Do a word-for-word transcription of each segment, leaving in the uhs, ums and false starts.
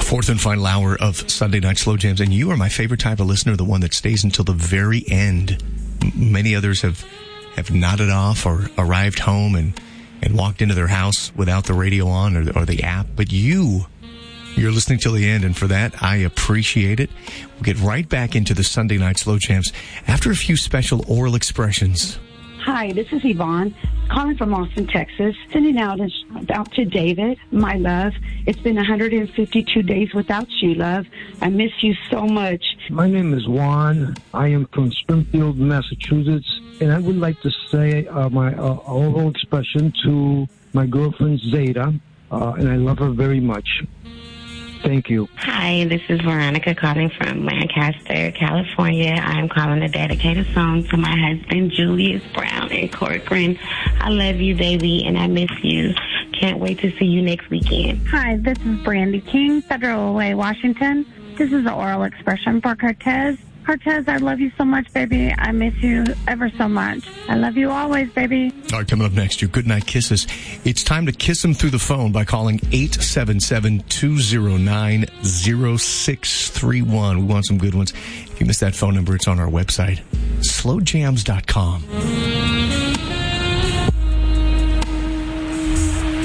Fourth and final hour of Sunday Night Slow Jams, and you are my favorite type of listener, the one that stays until the very end. M- many others have, have nodded off or arrived home and, and walked into their house without the radio on or, or the app, but you, you're listening till the end, and for that, I appreciate it. We'll get right back into the Sunday Night Slow Jams after a few special oral expressions. Hi, this is Yvonne, calling from Austin, Texas, sending out, out to David, my love. It's been one hundred fifty-two days without you, love. I miss you so much. My name is Juan. I am from Springfield, Massachusetts, and I would like to say uh, my uh, oral expression to my girlfriend, Zeta, uh, and I love her very much. Thank you. Hi, this is Veronica calling from Lancaster, California. I'm calling to dedicate a song to my husband, Julius Brown in Corcoran. I love you, baby, and I miss you. Can't wait to see you next weekend. Hi, this is Brandy King, Federal Way, Washington. This is the oral expression for Cortez. Cortez, I love you so much, baby. I miss you ever so much. I love you always, baby. All right, coming up next, your goodnight kisses. It's time to kiss them through the phone by calling eight seven seven, two zero nine, zero six three one. We want some good ones. If you missed that phone number, it's on our website, slow jams dot com.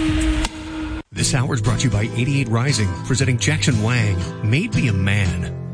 This hour is brought to you by eighty-eight Rising, presenting Jackson Wang, Made Me a Man.